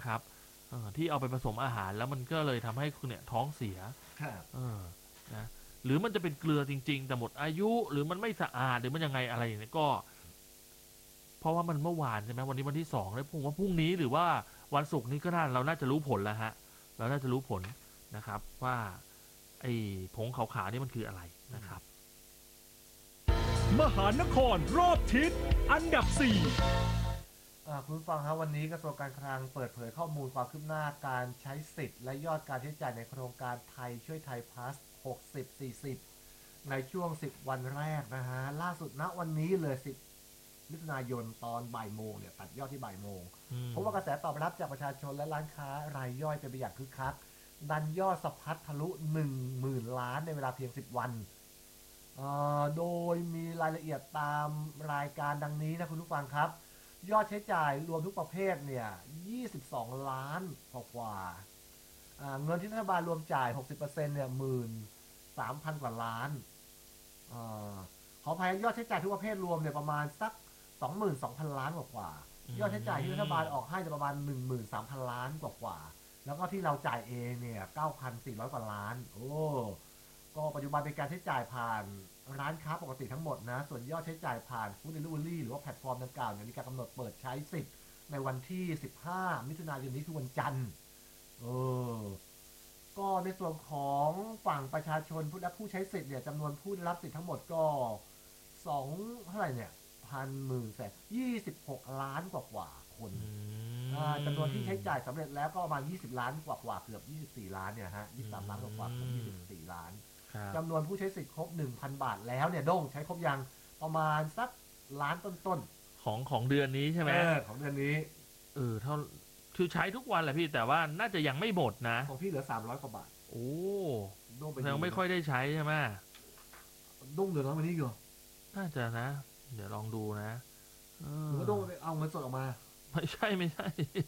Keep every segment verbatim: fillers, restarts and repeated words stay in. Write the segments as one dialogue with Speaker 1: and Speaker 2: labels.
Speaker 1: นะครับที่เอาไปผสมอาหารแล้วมันก็เลยทำให้คุณเนี่ยท้องเสียเออนะหรือมันจะเป็นเกลือจริงๆแต่หมดอายุหรือมันไม่สะอาดหรือมันยังไงอะไรอย่างนี้ก็เพราะว่ามันเมื่อวานใช่ไหมวันนี้วันที่สองแล้วผมว่าพรุ่งนี้หรือว่าวันศุกร์นี้ก็น่าเราน่าจะรู้ผลแล้วฮะเราน่าจะรู้ผลนะครับว่าไอ้ผงขาวๆนี่มันคืออะไรนะครับ
Speaker 2: มหานครรอบทิศอันดับสี่
Speaker 3: คุณฟังครับวันนี้กระทรวงการคลังเปิดเผยข้อมูลความคืบหน้าการใช้สิทธิ์และยอดการใช้จ่ายในโครงการไทยช่วยไทยพลัสหกสิบ สี่สิบในช่วงสิบวันแรกนะฮะล่าสุดณวันนี้เลยสิบมิถุนายนตอนบ่ายโมงเนี่ยตัดยอดที่บ่ายโมงเพราะว่ากระแสตอบรับจากประชาชนและร้านค้ารายย่อยเป็นไปอย่างคึกคักดันยอดสะพัดทะลุหนึ่งหมื่นล้านในเวลาเพียงสิบวันโดยมีรายละเอียดตามรายการดังนี้นะคุณผู้ฟังครับยอดใช้จ่ายรวมทุกประเภทเนี่ยยี่สิบสองล้านกว่าเงินที่รัฐบาลรวมจ่าย หกสิบเปอร์เซ็นต์ เนี่ย หนึ่งหมื่นสามพัน กว่าล้านอขออภัยยอดใช้จ่ายทุกประเภทรวมเนี่ยประมาณสัก สองหมื่นสองพัน ล้านกว่ายอดใช้จ่ายที่รัฐบาลออกให้จะประมาณ หนึ่งหมื่นสามพัน ล้านกว่าแล้วก็ที่เราจ่ายเองเนี่ย เก้าพันสี่ร้อย กว่าล้านโอ้ก็ปัจจุบันเป็นการใช้จ่ายผ่านร้านค้าปกติทั้งหมดนะส่วนยอดใช้จ่ายผ่านฟู้ดเดลิเวอรี่หรือว่าแพลตฟอร์มดังกล่าวเนี่ยมีการกำหนดเปิดใช้สิทธิ์ในวันที่สิบห้ามิถุนายนนี้คือวันจันทร์เออก็ในส่วนของฝั่งประชาชนผู้และผู้ใช้สิทธิ์เนี่ยจำนวนผู้ได้รับสิทธิ์ทั้งหมดก็สองเท่าไหร่เนี่ยพันหมื่นแสนยี่สิบหกล้านกว่ากว่าคนจำนวนที่ใช้จ่ายสำเร็จแล้วก็ประมาณยี่สิบล้านกว่ากว่าเกือบยี่สิบสี่ล้านเนี่ยฮะยี่สิบสามล้านกว่ากว่าเกือบยี่สิบสี่ล้านจำนวนผู้ใช้สิทธิ์ครบ หนึ่งพัน บาทแล้วเนี่ยด้งใช้ครบยังประมาณสักล้านต้น
Speaker 1: ๆของของเดือนนี้ใช่ไหม
Speaker 3: เออของเดือนนี้
Speaker 1: เออเท่าคือใช้ทุกวันแหละพี่แต่ว่าน่าจะยังไม่หมดนะ
Speaker 3: ของพี่เหลือสามร้อยกว่าบาท
Speaker 1: โอ้ด้งยังไม่ค่อยได้ใช้ใช่ไหม
Speaker 3: ด้งเหลือน้อยกว่านี้เหรอ
Speaker 1: น่าจะนะเดี๋ยวลองดูนะ
Speaker 3: หรือว่าด้งเอาเงินสดออกมา
Speaker 1: ไม่ใช่ไม่ใช่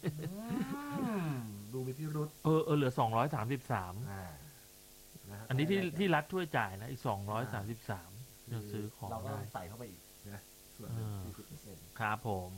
Speaker 3: ดูมีพิรุธ
Speaker 1: เออเออเหลือสองร้อยสามสิบสามอันนี้ที่ที่รัฐช่วยจ่ายนะอีกสองร้อยสามสิบสามจะซื้อของ
Speaker 3: เราก็ใส่เข้าไปอีกนะส่วนสี่สิบเปอร์เซ็นต์
Speaker 1: ครับผม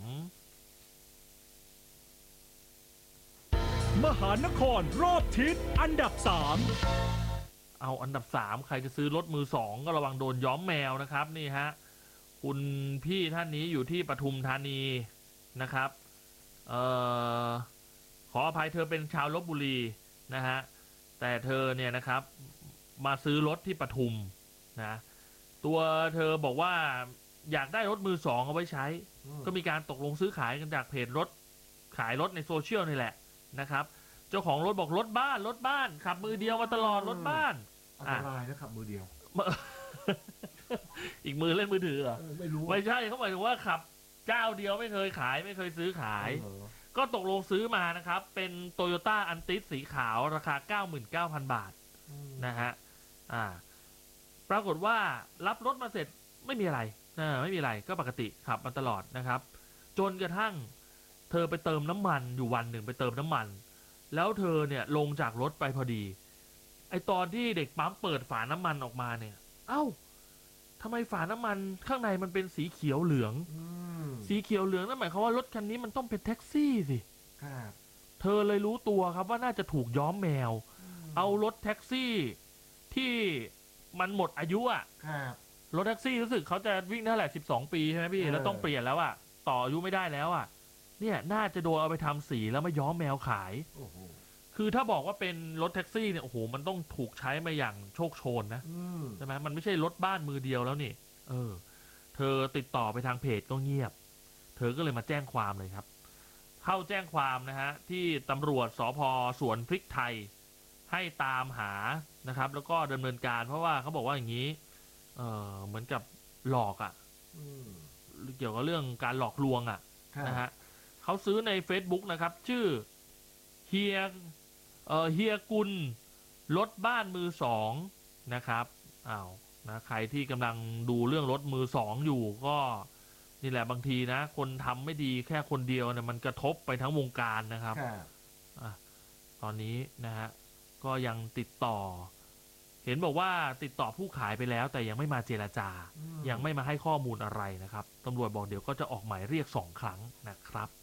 Speaker 2: มหานครรอบทิศอันดับสาม
Speaker 1: เอาอันดับสามใครจะซื้อรถมือสองก็ระวังโดนย้อมแมวนะครับนี่ฮะคุณพี่ท่านนี้อยู่ที่ปทุมธานีนะครับเอ่อขออภัยเธอเป็นชาวลพบุรีนะฮะแต่เธอเนี่ยนะครับมาซื้อรถที่ปทุมนะตัวเธอบอกว่าอยากได้รถมือสองเอาไว้ใช้ก็มีการตกลงซื้อขายกันจากเพจรถขายรถในโซเชียลนี่แหละนะครับเจ้าของรถบอกรถบ้านรถบ้านขับมือเดียวมาตลอดรถบ้าน
Speaker 3: อันตรายนะขับมือเดียว
Speaker 1: อีกมือเล่นมือถือเหรอ
Speaker 3: ไม่รู้
Speaker 1: ไม่ใช่เขาหมายถึงว่าขับเจ้าเดียวไม่เคยขายไม่เคยซื้อขายก็ตกลงซื้อมานะครับเป็นโตโยต้าอันติสสีขาวราคา เก้าหมื่นเก้าพัน บาทนะฮะอ่าปรากฏว่ารับรถมาเสร็จไม่มีอะไรเออไม่มีอะไรก็ปกติขับมาตลอดนะครับจนกระทั่งเธอไปเติมน้ำมันอยู่วันหนึ่งไปเติมน้ำมันแล้วเธอเนี่ยลงจากรถไปพอดีไอตอนที่เด็กปั๊มเปิดฝาน้ำมันออกมาเนี่ยเอ้าทำไมฝาน้ำมันข้างในมันเป็นสีเขียวเหลืองสีเขียวเหลืองนั่นหมายความว่ารถคันนี้มันต้องเป็นแท็กซี่สิเธอเลยรู้ตัวครับว่าน่าจะถูกย้อมแมวเอารถแท็กซี่ที่มันหมดอายุอ่ะรถแท็กซี่รู้สึกเขาจะวิ่งเท่าไหร่สิบสองปีใช่ไหมพี่แล้วต้องเปลี่ยนแล้วอ่ะต่ออายุไม่ได้แล้วอ่ะเนี่ยน่าจะโดนเอาไปทำสีแล้วมาย้อมแมวขายคือถ้าบอกว่าเป็นรถแท็กซี่เนี่ยโอ้โหมันต้องถูกใช้มาอย่างโชคโชนนะใช่ไหมมันไม่ใช่รถบ้านมือเดียวแล้วนี่เออเธอติดต่อไปทางเพจก็เงียบเธอก็เลยมาแจ้งความเลยครับเข้าแจ้งความนะฮะที่ตำรวจสภ.สวนพริกไทยให้ตามหานะครับแล้วก็ดำเนินการเพราะว่าเขาบอกว่าอย่างนี้เออเหมือนกับหลอกอ่ะเกี่ยวกับเรื่องการหลอกลวงอ่ะนะฮะเขาซื้อใน Facebook นะครับชื่อเฮียเอ่อเฮียกุลรถบ้านมือสองนะครับอ้าวนะใครที่กำลังดูเรื่องรถมือสองอยู่ก็นี่แหละบางทีนะคนทำไม่ดีแค่คนเดียวเนี่ยมันกระทบไปทั้งวงการนะครับอ่ะตอนนี้นะฮะก็ยังติดต่อเห็นบอกว่าติดต่อผู้ขายไปแล้วแต่ยังไม่มาเจรจายังไม่มาให้ข้อมูลอะไรนะครับตำรวจบอกเดี๋ยวก็จะออกหมายเรียกสองครั้งนะครับ